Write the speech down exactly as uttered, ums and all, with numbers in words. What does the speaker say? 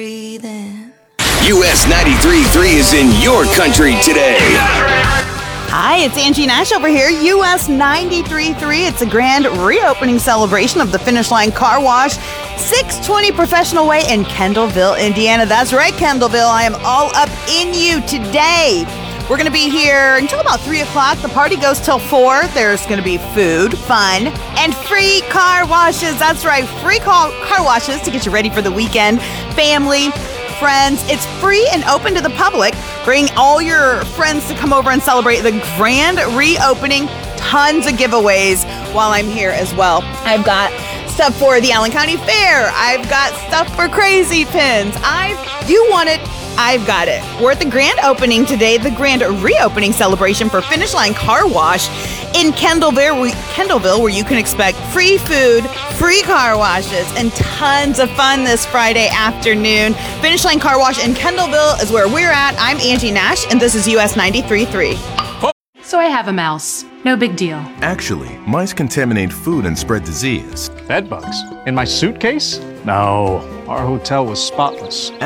Breathing. U S ninety-three point three is in your country today. Hi, it's Angie Nash over here, U S ninety-three point three. It's a grand reopening celebration of the Finish Line Car Wash, six twenty Professional Way in Kendallville, Indiana. That's right, Kendallville. I am all up in you today. We're going to be here until about three o'clock. The party goes till four. There's going to be food, fun, and free car washes. That's right, free car, car washes to get you ready for the weekend. Family, friends. It's free and open to the public. Bring all your friends to come over and celebrate the grand reopening. Tons of giveaways while I'm here as well. I've got stuff for the Allen County Fair. I've got stuff for Crazy Pins. I you want it, I've got it. We're at the grand opening today, the grand reopening celebration for Finish Line Car Wash in Kendallville, Kendallville, where you can expect free food, free car washes, and tons of fun this Friday afternoon. Finish Line Car Wash in Kendallville is where we're at. I'm Angie Nash, and this is U S ninety-three point three. So I have a mouse. No big deal. Actually, mice contaminate food and spread disease. Bed bugs? In my suitcase? No, our hotel was spotless.